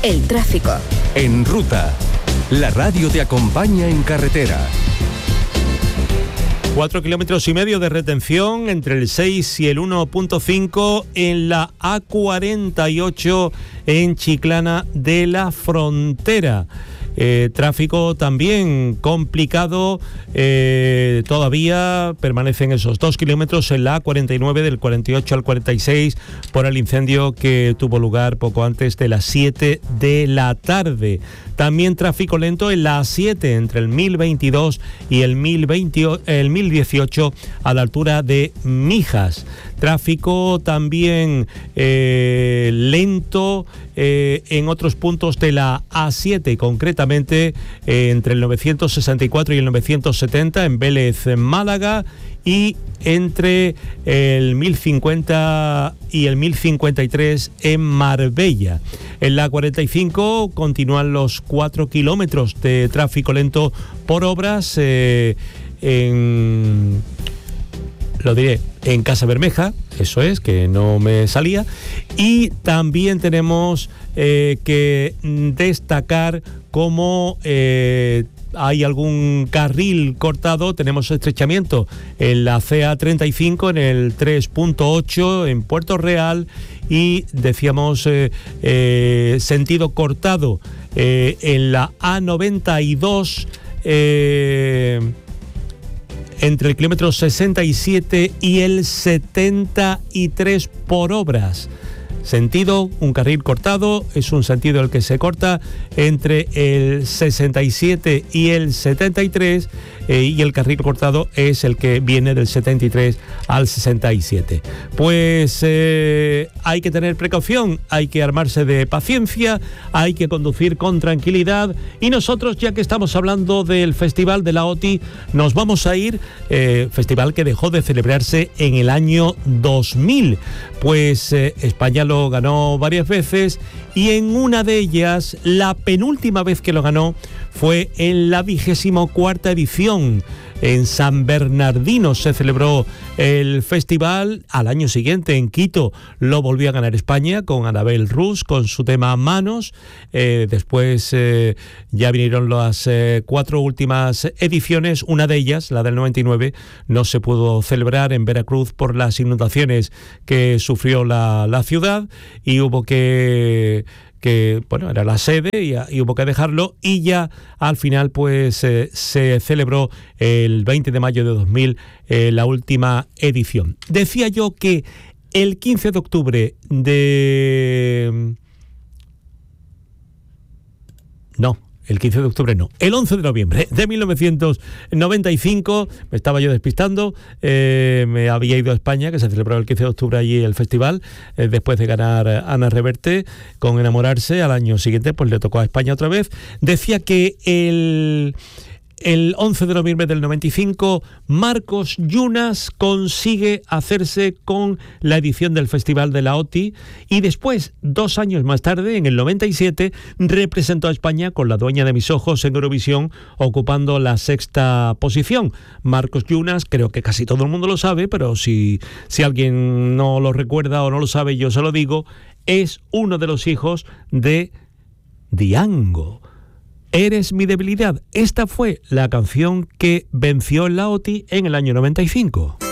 El tráfico. En Ruta, la radio te acompaña en carretera. 4,5 kilómetros de retención entre el 6 y el 1.5 en la A48 en Chiclana de la Frontera. Tráfico también complicado, todavía permanecen esos 2 kilómetros en la A49 del 48 al 46 por el incendio que tuvo lugar poco antes de las 7 de la tarde. También tráfico lento en la A7 entre el 1022 y el 1018 a la altura de Mijas. Tráfico también lento en otros puntos de la A7, concretamente entre el 964 y el 970 en Vélez, en Málaga, y entre el 1050 y el 1053 en Marbella. En la 45 continúan los 4 kilómetros de tráfico lento por obras en Casa Bermeja, eso es, que no me salía. Y también tenemos que destacar cómo hay algún carril cortado, tenemos estrechamiento en la CA35, en el 3.8 en Puerto Real, y decíamos sentido cortado en la A92 entre el kilómetro 67 y el 73 por obras. Sentido, un carril cortado, es un sentido el que se corta entre el 67 y el 73, y el carril cortado es el que viene del 73 al 67. Pues hay que tener precaución, hay que armarse de paciencia, hay que conducir con tranquilidad, y nosotros, ya que estamos hablando del Festival de la OTI, nos vamos a ir, festival que dejó de celebrarse en el año 2000, pues España lo ganó varias veces, y en una de ellas, la penúltima vez que lo ganó, fue en la 24ª edición. En San Bernardino se celebró el festival. Al año siguiente, en Quito, lo volvió a ganar España con Anabel Rus, con su tema Manos. Después ya vinieron las 4 últimas ediciones. Una de ellas, la del 99, no se pudo celebrar en Veracruz por las inundaciones que sufrió la ciudad, y hubo que bueno, era la sede y hubo que dejarlo, y ya al final pues se celebró el 20 de mayo de 2000 la última edición. Decía yo que el 15 de octubre el 15 de octubre no, el 11 de noviembre de 1995, me estaba yo despistando, me había ido a España, que se celebró el 15 de octubre allí el festival, después de ganar Ana Reverte con Enamorarse. Al año siguiente pues le tocó a España otra vez. Decía que el 11 de noviembre del 95, Marcos Yunas consigue hacerse con la edición del Festival de la OTI, y después, 2 años más tarde, en el 97, representó a España con La dueña de mis ojos en Eurovisión, ocupando la 6ª posición. Marcos Yunas, creo que casi todo el mundo lo sabe, pero si alguien no lo recuerda o no lo sabe, yo se lo digo, es uno de los hijos de Diango. Eres mi debilidad. Esta fue la canción que venció en la OTI en el año 95.